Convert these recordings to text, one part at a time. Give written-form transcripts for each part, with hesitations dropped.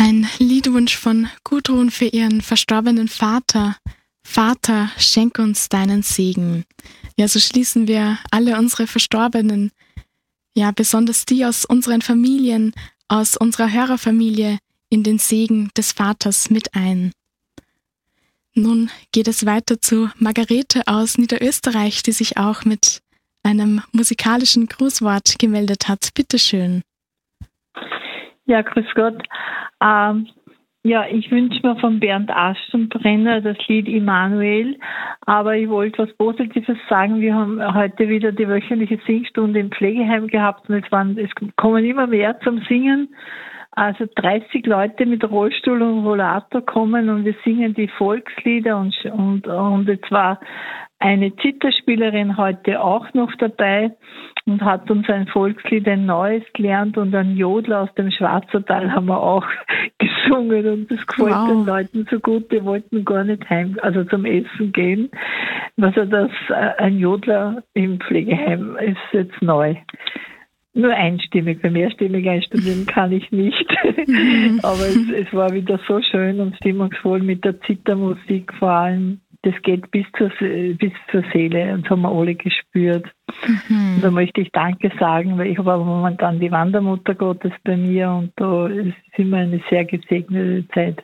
Ein Liedwunsch von Gudrun für ihren verstorbenen Vater. Vater, schenk uns deinen Segen. Ja, so schließen wir alle unsere Verstorbenen, ja, besonders die aus unseren Familien, aus unserer Hörerfamilie, in den Segen des Vaters mit ein. Nun geht es weiter zu Margarete aus Niederösterreich, die sich auch mit einem musikalischen Grußwort gemeldet hat. Bitteschön. Ja, grüß Gott. Ja, ich wünsche mir von Bernd Aschenbrenner das Lied Immanuel, aber ich wollte was Positives sagen. Wir haben heute wieder die wöchentliche Singstunde im Pflegeheim gehabt und es kommen immer mehr zum Singen. Also 30 Leute mit Rollstuhl und Rollator kommen und wir singen die Volkslieder und jetzt war eine Zitherspielerin heute auch noch dabei und hat uns ein Volkslied, ein neues gelernt und ein Jodler aus dem Schwarzertal haben wir auch gesungen und das gefällt den Leuten so gut, die wollten gar nicht also zum Essen gehen. Also ein Jodler im Pflegeheim ist jetzt neu. Nur einstimmig, bei mehrstimmig einstudieren kann ich nicht. Aber es war wieder so schön und stimmungsvoll mit der Zithermusik vor allem. Das geht bis zur Seele und das haben wir alle gespürt. Und da möchte ich Danke sagen, weil ich habe aber momentan die Wandermutter Gottes bei mir und da ist immer eine sehr gesegnete Zeit.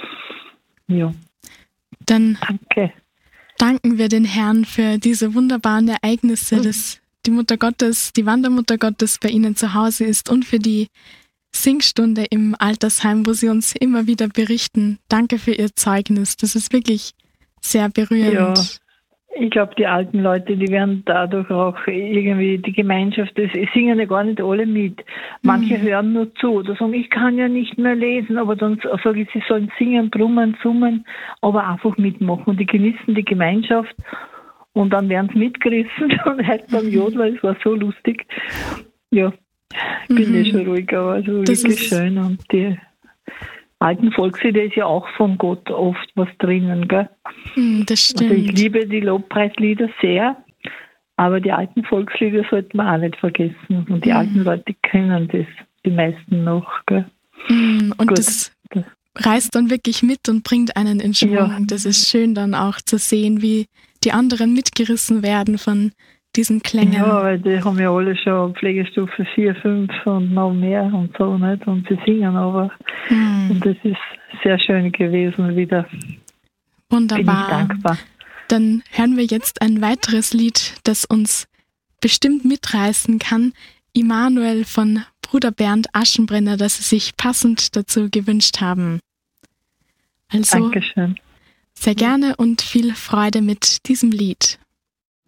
Ja. Dann danke. Danken wir den Herrn für diese wunderbaren Ereignisse, dass die Mutter Gottes, die Wandermutter Gottes bei Ihnen zu Hause ist und für die Singstunde im Altersheim, wo Sie uns immer wieder berichten. Danke für Ihr Zeugnis. Das ist wirklich sehr berührend. Ja, ich glaube, die alten Leute, die werden dadurch auch irgendwie die Gemeinschaft, es singen ja gar nicht alle mit. Manche hören nur zu oder sagen, ich kann ja nicht mehr lesen, aber dann sage ich, sie sollen singen, brummen, summen, aber einfach mitmachen. Und die genießen die Gemeinschaft. Und dann werden sie mitgerissen und halt beim Jodler, es war so lustig. Ja, ich bin schon ruhig, aber also das wirklich schön. Und die alten Volkslieder ist ja auch von Gott oft was drinnen, gell? Das stimmt. Also ich liebe die Lobpreislieder sehr, aber die alten Volkslieder sollten wir auch nicht vergessen. Und die alten Leute kennen das, die meisten noch, gell? Und gut. Das reißt dann wirklich mit und bringt einen in Schwung. Ja. Das ist schön dann auch zu sehen, wie die anderen mitgerissen werden von diesen Klängen. Ja, weil die haben ja alle schon Pflegestufe 4, 5 und noch mehr und so, nicht? Und sie singen aber. Und das ist sehr schön gewesen wieder. Wunderbar. Bin ich dankbar. Dann hören wir jetzt ein weiteres Lied, das uns bestimmt mitreißen kann. Immanuel von Bruder Bernd Aschenbrenner, das Sie sich passend dazu gewünscht haben. Also, Dankeschön. Sehr gerne und viel Freude mit diesem Lied.